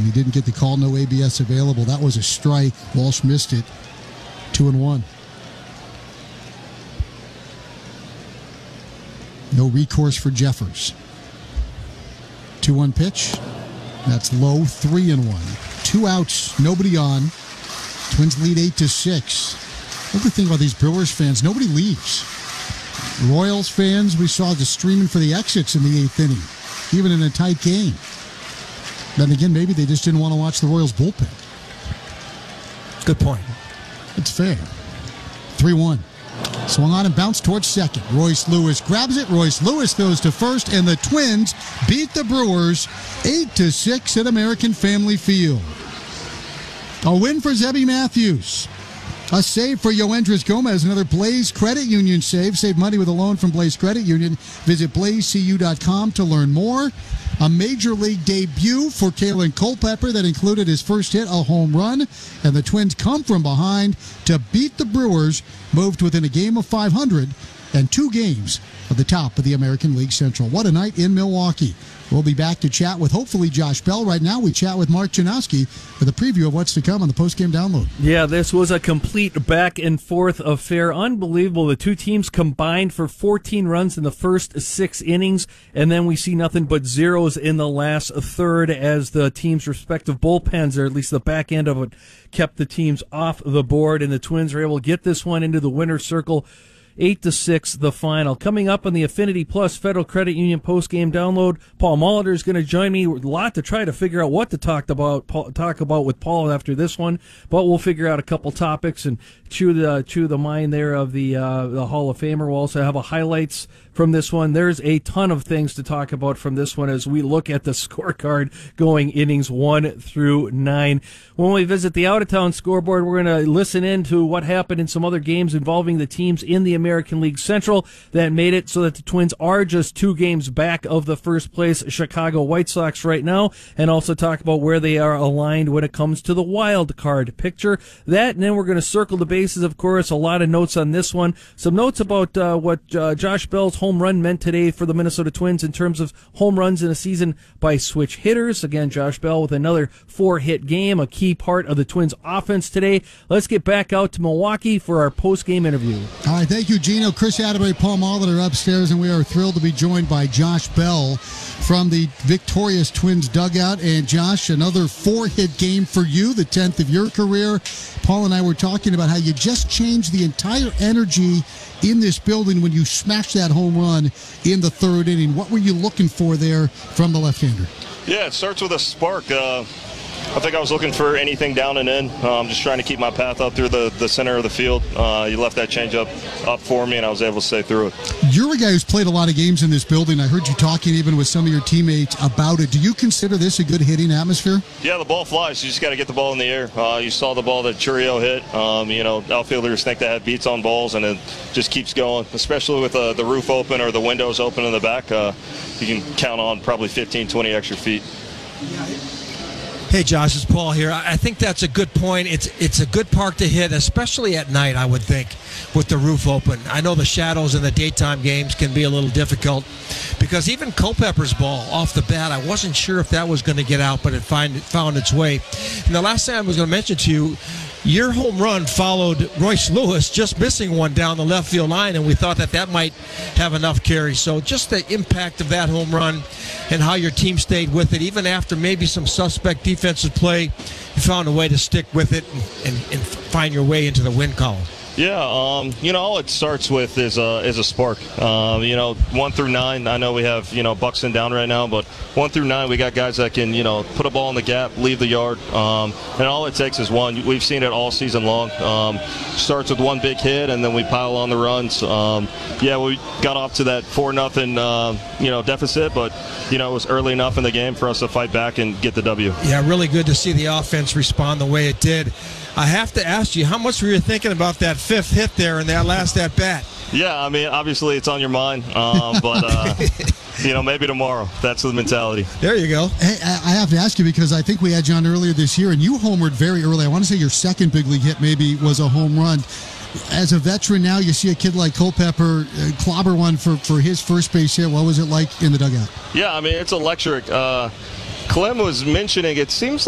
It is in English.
He didn't get the call, no ABS available. That was a strike. Walsh missed it. 2-1. No recourse for Jeffers. 2-1 pitch. That's low. 3-1. 2 outs. Nobody on. Twins lead 8-6. Another thing about these Brewers fans, nobody leaves. Royals fans, we saw just streaming for the exits in the 8th inning, even in a tight game. Then again, maybe they just didn't want to watch the Royals bullpen. Good point. It's fair. 3-1. Swung on and bounced towards second. Royce Lewis grabs it. Royce Lewis goes to first, and the Twins beat the Brewers 8-6 at American Family Field. A win for Zebby Matthews. A save for Yoendris Gomez. Another Blaze Credit Union save. Save money with a loan from Blaze Credit Union. Visit blazecu.com to learn more. A major league debut for Kalen Culpepper that included his first hit, a home run. And the Twins come from behind to beat the Brewers, moved within a game of 500 and 2 games of the top of the American League Central. What a night in Milwaukee. We'll be back to chat with, hopefully, Josh Bell. Right now, we chat with Mark Janowski for the preview of what's to come on the postgame download. Yeah, this was a complete back-and-forth affair. Unbelievable. The two teams combined for 14 runs in the first 6 innings, and then we see nothing but zeros in the last third as the teams' respective bullpens, or at least the back end of it, kept the teams off the board, and the Twins were able to get this one into the winner's circle. 8-6, the final. Coming up on the Affinity Plus Federal Credit Union postgame download, Paul Molitor is going to join me. A lot to try to figure out what to talk about with Paul after this one, but we'll figure out a couple topics and chew the mind there of the Hall of Famer. We'll also have a highlights from this one. There's a ton of things to talk about from this one as we look at the scorecard going innings 1 through 9. When we visit the out-of-town scoreboard, we're going to listen in to what happened in some other games involving the teams in the American League Central that made it so that the Twins are just 2 games back of the first place Chicago White Sox right now, and also talk about where they are aligned when it comes to the wild card picture. That, and then we're going to circle the bases, of course. A lot of notes on this one. Some notes about what Josh Bell's home run meant today for the Minnesota Twins in terms of home runs in a season by switch hitters. Again, Josh Bell with another 4-hit game, a key part of the Twins offense today. Let's get back out to Milwaukee for our post-game interview. All right, thank you, Gino. Chris Atterbury, Paul Molitor upstairs, and we are thrilled to be joined by Josh Bell from the victorious Twins dugout. And Josh, another 4-hit game for you, the 10th of your career. Paul and I were talking about how you just changed the entire energy in this building when you smashed that home run in the 3rd inning. What were you looking for there from the left-hander? Yeah, it starts with a spark. I think I was looking for anything down and in. Just trying to keep my path up through the center of the field. You left that changeup up for me, and I was able to stay through it. You're a guy who's played a lot of games in this building. I heard you talking even with some of your teammates about it. Do you consider this a good hitting atmosphere? Yeah, the ball flies. You just got to get the ball in the air. You saw the ball that Churio hit. Outfielders think they have beats on balls, and it just keeps going, especially with the roof open or the windows open in the back. You can count on probably 15, 20 extra feet. Hey, Josh, it's Paul here. I think that's a good point. It's a good park to hit, especially at night, I would think, with the roof open. I know the shadows in the daytime games can be a little difficult because even Culpepper's ball off the bat, I wasn't sure if that was going to get out, but it found its way. And the last thing I was going to mention to you, your home run followed Royce Lewis just missing one down the left field line, and we thought that might have enough carry. So just the impact of that home run and how your team stayed with it, even after maybe some suspect defensive play, you found a way to stick with it and find your way into the win column. Yeah, all it starts with is a spark. 1 through 9, I know we have, Buxton down right now, but 1 through 9, we got guys that can, put a ball in the gap, leave the yard, and all it takes is one. We've seen it all season long. Starts with one big hit, and then we pile on the runs. We got off to that 4-0, deficit, but, it was early enough in the game for us to fight back and get the W. Yeah, really good to see the offense respond the way it did. I have to ask you, how much were you thinking about that 5th hit there in that last at-bat? Yeah, obviously it's on your mind, but maybe tomorrow. That's the mentality. There you go. Hey, I have to ask you because I think we had you on earlier this year, and you homered very early. I want to say your second big league hit maybe was a home run. As a veteran now, you see a kid like Culpepper clobber one for his first base hit. What was it like in the dugout? Yeah, it's electric. Clem was mentioning it seems